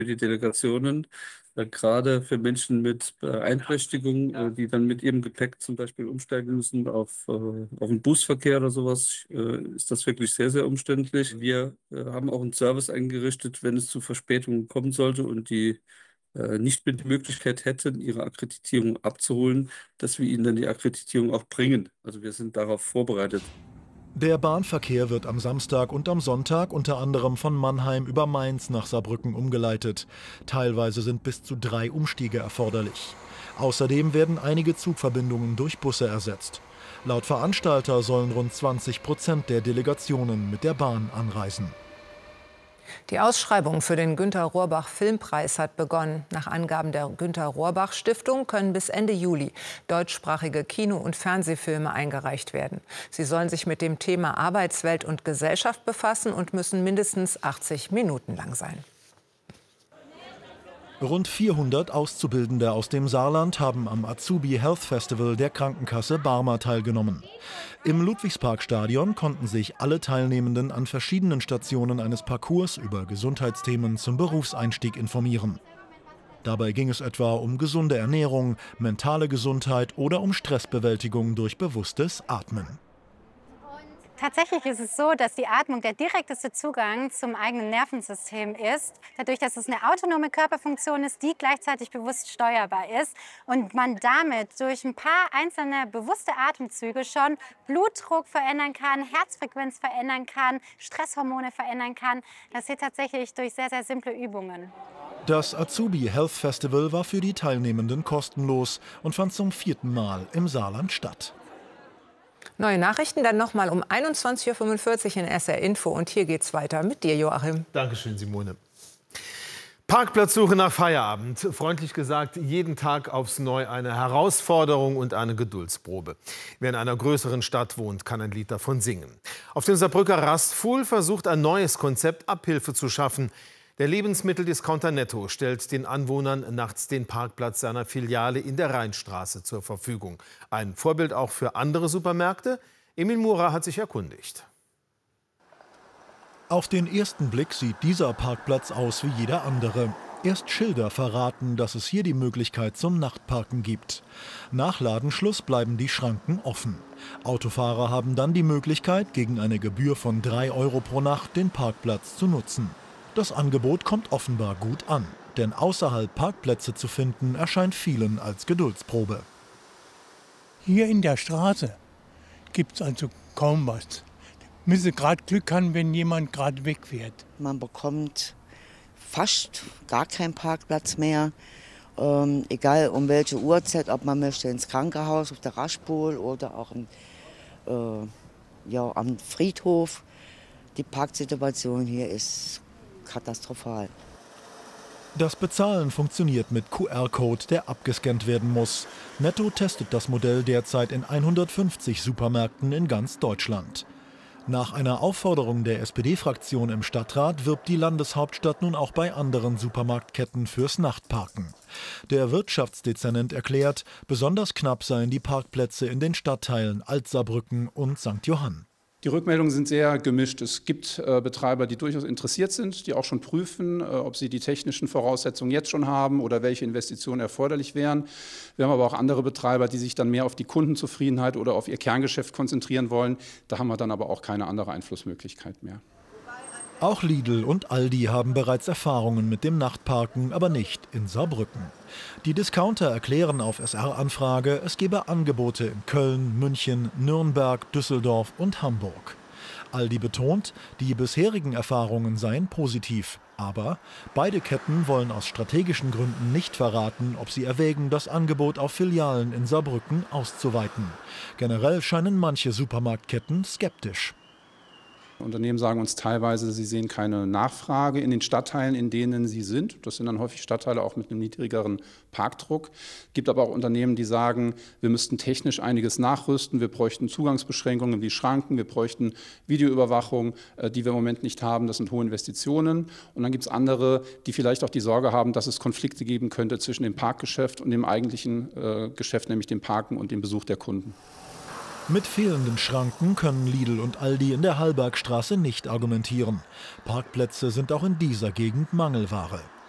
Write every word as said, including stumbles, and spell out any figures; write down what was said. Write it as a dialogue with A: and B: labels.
A: für die Delegationen, äh, gerade für Menschen mit Beeinträchtigungen, äh, die dann mit ihrem Gepäck zum Beispiel umsteigen müssen auf, äh, auf den Busverkehr oder sowas, äh, ist das wirklich sehr, sehr umständlich. Wir äh, haben auch einen Service eingerichtet, wenn es zu Verspätungen kommen sollte und die äh, nicht mehr die Möglichkeit hätten, ihre Akkreditierung abzuholen, dass wir ihnen dann die Akkreditierung auch bringen. Also wir sind darauf vorbereitet.
B: Der Bahnverkehr wird am Samstag und am Sonntag unter anderem von Mannheim über Mainz nach Saarbrücken umgeleitet. Teilweise sind bis zu drei Umstiege erforderlich. Außerdem werden einige Zugverbindungen durch Busse ersetzt. Laut Veranstalter sollen rund zwanzig Prozent der Delegationen mit der Bahn anreisen.
C: Die Ausschreibung für den Günter-Rohrbach-Filmpreis hat begonnen. Nach Angaben der Günter-Rohrbach-Stiftung können bis Ende Juli deutschsprachige Kino- und Fernsehfilme eingereicht werden. Sie sollen sich mit dem Thema Arbeitswelt und Gesellschaft befassen und müssen mindestens achtzig Minuten lang sein.
B: Rund vierhundert Auszubildende aus dem Saarland haben am Azubi Health Festival der Krankenkasse Barmer teilgenommen. Im Ludwigsparkstadion konnten sich alle Teilnehmenden an verschiedenen Stationen eines Parcours über Gesundheitsthemen zum Berufseinstieg informieren. Dabei ging es etwa um gesunde Ernährung, mentale Gesundheit oder um Stressbewältigung durch bewusstes Atmen.
D: Tatsächlich ist es so, dass die Atmung der direkteste Zugang zum eigenen Nervensystem ist. Dadurch, dass es eine autonome Körperfunktion ist, die gleichzeitig bewusst steuerbar ist und man damit durch ein paar einzelne bewusste Atemzüge schon Blutdruck verändern kann, Herzfrequenz verändern kann, Stresshormone verändern kann. Das geht tatsächlich durch sehr, sehr simple Übungen.
B: Das Azubi Health Festival war für die Teilnehmenden kostenlos und fand zum vierten Mal im Saarland statt.
C: Neue Nachrichten dann noch mal um einundzwanzig Uhr fünfundvierzig in S R Info. Und hier geht's weiter mit dir, Joachim.
E: Dankeschön, Simone. Parkplatzsuche nach Feierabend. Freundlich gesagt, jeden Tag aufs Neue eine Herausforderung und eine Geduldsprobe. Wer in einer größeren Stadt wohnt, kann ein Lied davon singen. Auf dem Saarbrücker Rastfuhl versucht ein neues Konzept, Abhilfe zu schaffen. Der Lebensmitteldiscounter Netto stellt den Anwohnern nachts den Parkplatz seiner Filiale in der Rheinstraße zur Verfügung. Ein Vorbild auch für andere Supermärkte? Emil Mura hat sich erkundigt.
B: Auf den ersten Blick sieht dieser Parkplatz aus wie jeder andere. Erst Schilder verraten, dass es hier die Möglichkeit zum Nachtparken gibt. Nach Ladenschluss bleiben die Schranken offen. Autofahrer haben dann die Möglichkeit, gegen eine Gebühr von drei Euro pro Nacht den Parkplatz zu nutzen. Das Angebot kommt offenbar gut an, denn außerhalb Parkplätze zu finden, erscheint vielen als Geduldsprobe.
F: Hier in der Straße gibt es also kaum was. Müsse gerade Glück haben, wenn jemand gerade wegfährt.
G: Man bekommt fast gar keinen Parkplatz mehr, ähm, egal um welche Uhrzeit, ob man möchte ins Krankenhaus, auf der Raschpol oder auch im, äh, ja, am Friedhof. Die Parksituation hier ist katastrophal.
B: Das Bezahlen funktioniert mit Q R-Code, der abgescannt werden muss. Netto testet das Modell derzeit in hundertfünfzig Supermärkten in ganz Deutschland. Nach einer Aufforderung der S P D-Fraktion im Stadtrat wirbt die Landeshauptstadt nun auch bei anderen Supermarktketten fürs Nachtparken. Der Wirtschaftsdezernent erklärt, besonders knapp seien die Parkplätze in den Stadtteilen Alt-Saarbrücken und Sankt Johann.
H: Die Rückmeldungen sind sehr gemischt. Es gibt äh, Betreiber, die durchaus interessiert sind, die auch schon prüfen, äh, ob sie die technischen Voraussetzungen jetzt schon haben oder welche Investitionen erforderlich wären. Wir haben aber auch andere Betreiber, die sich dann mehr auf die Kundenzufriedenheit oder auf ihr Kerngeschäft konzentrieren wollen. Da haben wir dann aber auch keine andere Einflussmöglichkeit mehr.
B: Auch Lidl und Aldi haben bereits Erfahrungen mit dem Nachtparken, aber nicht in Saarbrücken. Die Discounter erklären auf S R-Anfrage, es gebe Angebote in Köln, München, Nürnberg, Düsseldorf und Hamburg. Aldi betont, die bisherigen Erfahrungen seien positiv. Aber beide Ketten wollen aus strategischen Gründen nicht verraten, ob sie erwägen, das Angebot auf Filialen in Saarbrücken auszuweiten. Generell scheinen manche Supermarktketten skeptisch.
H: Unternehmen sagen uns teilweise, sie sehen keine Nachfrage in den Stadtteilen, in denen sie sind. Das sind dann häufig Stadtteile auch mit einem niedrigeren Parkdruck. Es gibt aber auch Unternehmen, die sagen, wir müssten technisch einiges nachrüsten. Wir bräuchten Zugangsbeschränkungen wie Schranken, wir bräuchten Videoüberwachung, die wir im Moment nicht haben. Das sind hohe Investitionen. Und dann gibt es andere, die vielleicht auch die Sorge haben, dass es Konflikte geben könnte zwischen dem Parkgeschäft und dem eigentlichen äh, Geschäft, nämlich dem Parken und dem Besuch der Kunden.
B: Mit fehlenden Schranken können Lidl und Aldi in der Hallbergstraße nicht argumentieren. Parkplätze sind auch in dieser Gegend Mangelware.